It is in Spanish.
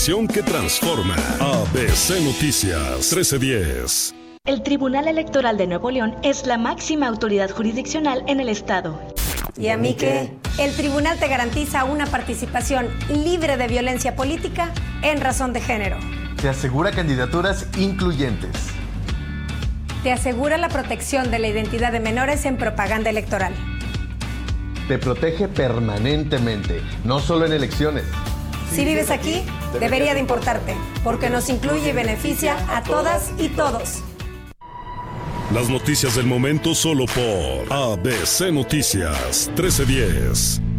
Que transforma. ABC Noticias 1310. El Tribunal Electoral de Nuevo León es la máxima autoridad jurisdiccional en el estado. ¿Y a mí qué? El tribunal te garantiza una participación libre de violencia política en razón de género. Te asegura candidaturas incluyentes. Te asegura la protección de la identidad de menores en propaganda electoral. Te protege permanentemente, no solo en elecciones. Si vives aquí, debería de importarte, porque nos incluye y beneficia a todas y todos. Las noticias del momento solo por ABC Noticias 1310.